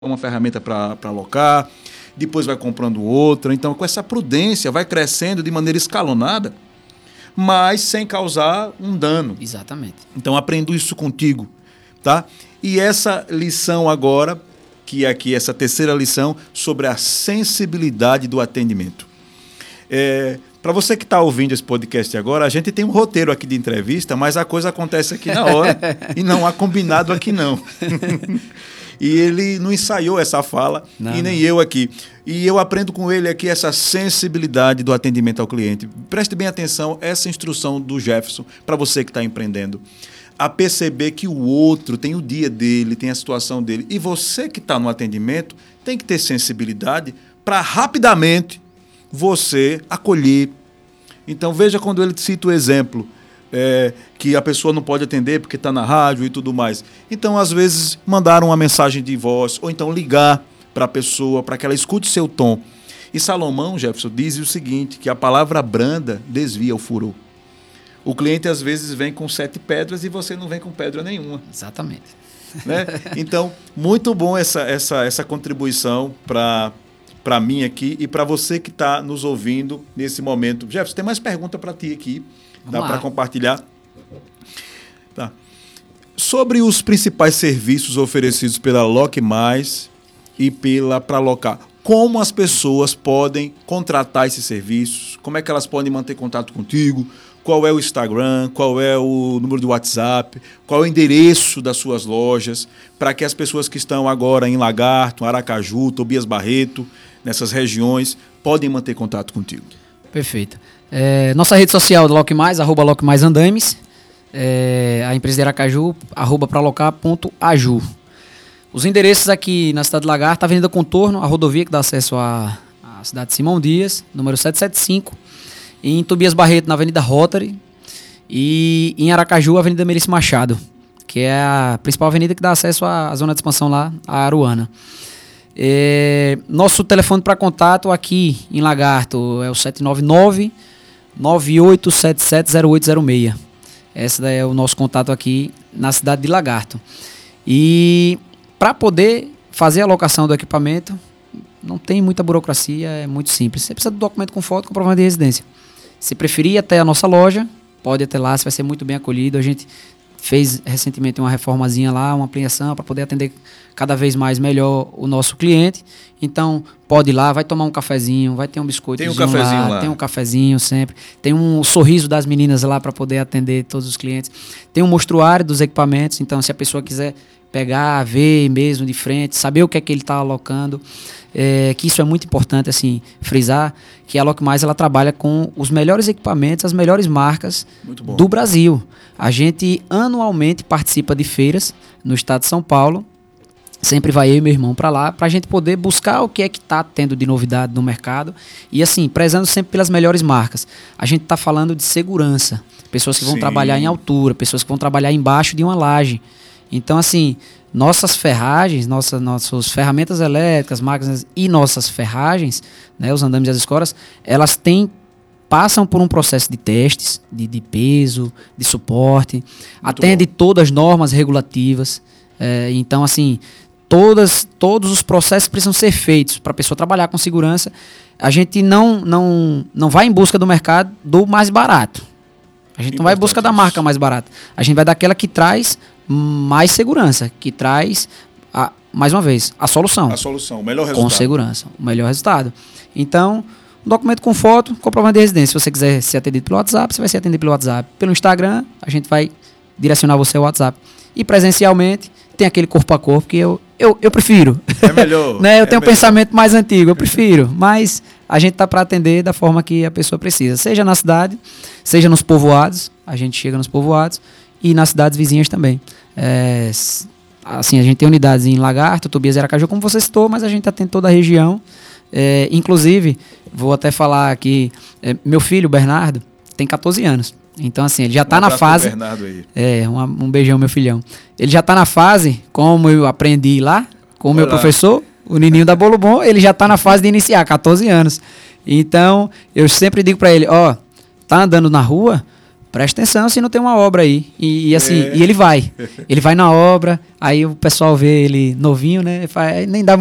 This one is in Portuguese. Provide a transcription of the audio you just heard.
uma ferramenta para alocar, depois vai comprando outra. Então, com essa prudência, vai crescendo de maneira escalonada, mas sem causar um dano. Exatamente. Então, aprendo isso contigo, tá? E essa lição agora, que é aqui essa terceira lição, sobre a sensibilidade do atendimento. Para você que está ouvindo esse podcast agora, a gente tem um roteiro aqui de entrevista, mas a coisa acontece aqui na hora e não há combinado aqui não. E ele não ensaiou essa fala, e nem eu aqui. E eu aprendo com ele aqui essa sensibilidade do atendimento ao cliente. Preste bem atenção, essa instrução do Jefferson, para você que está empreendendo, a perceber que o outro tem o dia dele, tem a situação dele. E você que está no atendimento tem que ter sensibilidade para rapidamente você acolher. Então, veja quando ele cita o exemplo, que a pessoa não pode atender porque está na rádio e tudo mais. Então, às vezes, mandar uma mensagem de voz ou então ligar para a pessoa para que ela escute seu tom. E Salomão, Jefferson, diz o seguinte, que a palavra branda desvia o furor. O cliente, às vezes, vem com 7 pedras e você não vem com pedra nenhuma. Exatamente. Né? Então, muito bom essa contribuição para mim aqui e para você que está nos ouvindo nesse momento. Jefferson, tem mais pergunta para ti aqui. Dá para compartilhar? Tá. Sobre os principais serviços oferecidos pela Lock Mais e pela Pralocar, como as pessoas podem contratar esses serviços? Como é que elas podem manter contato contigo? Qual é o Instagram? Qual é o número do WhatsApp? Qual é o endereço das suas lojas? Para que as pessoas que estão agora em Lagarto, Aracaju, Tobias Barreto, nessas regiões, podem manter contato contigo. Perfeito. Nossa rede social do Lock Mais, @LockMaisAndames. A empresa de Aracaju, @pralocar.aju. Os endereços aqui na cidade de Lagarto, Avenida Contorno, a rodovia que dá acesso à cidade de Simão Dias, número 775. Em Tobias Barreto, na Avenida Rotary. E em Aracaju, Avenida Melício Machado, que é a principal avenida que dá acesso à zona de expansão lá, a Aruana. Nosso telefone para contato aqui em Lagarto é o 799-9877-0806. Esse é o nosso contato aqui na cidade de Lagarto. E para poder fazer a alocação do equipamento, não tem muita burocracia, é muito simples. Você precisa do documento com foto e comprovante de residência. Se preferir ir até a nossa loja, pode ir até lá, você vai ser muito bem acolhido. A gente fez recentemente uma reformazinha lá, uma ampliação para poder atender cada vez mais melhor o nosso cliente. Então, pode ir lá, vai tomar um cafezinho, vai ter um biscoito. Tem um cafezinho lá. Tem um cafezinho sempre. Tem um sorriso das meninas lá para poder atender todos os clientes. Tem um mostruário dos equipamentos, então se a pessoa quiser pegar, ver mesmo de frente, saber o que é que ele está alocando, que isso é muito importante, assim, frisar, que a Lock Mais ela trabalha com os melhores equipamentos, as melhores marcas do Brasil. A gente anualmente participa de feiras no estado de São Paulo, sempre vai eu e meu irmão para lá, para a gente poder buscar o que é que está tendo de novidade no mercado e, assim, prezando sempre pelas melhores marcas. A gente está falando de segurança, pessoas que vão trabalhar em altura, pessoas que vão trabalhar embaixo de uma laje. Então, assim, nossas ferragens, nossas ferramentas elétricas, máquinas e nossas ferragens, né, os andames e as escoras, elas passam por um processo de testes, de peso, de suporte, atende todas as normas regulativas. Então, assim, todos os processos precisam ser feitos para a pessoa trabalhar com segurança. A gente não vai em busca do mercado do mais barato. A gente não vai em busca da marca mais barata. A gente vai daquela que traz mais segurança, que traz, mais uma vez, a solução. A solução, o melhor resultado. Com segurança, o melhor resultado. Então, um documento com foto, comprovante de residência. Se você quiser ser atendido pelo WhatsApp, você vai ser atendido pelo WhatsApp. Pelo Instagram, a gente vai direcionar você ao WhatsApp. E presencialmente, tem aquele corpo a corpo que eu prefiro. É melhor. Né? Eu tenho um pensamento mais antigo, eu prefiro. Mas a gente está para atender da forma que a pessoa precisa. Seja na cidade, seja nos povoados. A gente chega nos povoados. E nas cidades vizinhas também. Assim, a gente tem unidades em Lagarto, Tobias e Aracaju, como você citou, mas a gente atende toda a região. Inclusive, vou até falar aqui, meu filho, Bernardo, tem 14 anos. Então, assim, ele já está na fase... Bernardo aí. Um beijão, meu filhão. Ele já está na fase, como eu aprendi lá, com o meu professor, o Nininho da Bolo Bom, ele já está na fase de iniciar, 14 anos. Então, eu sempre digo para ele, tá andando na rua, presta atenção se não tem uma obra aí. E assim, e ele vai na obra, aí o pessoal vê ele novinho, né? Nem dá